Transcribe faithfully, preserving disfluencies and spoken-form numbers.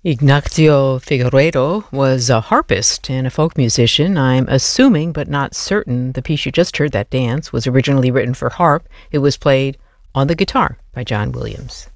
Ignacio Figueiredo was a harpist and a folk musician. I'm assuming, but not certain, the piece you just heard, that dance, was originally written for harp. It was played on the guitar by John Williams.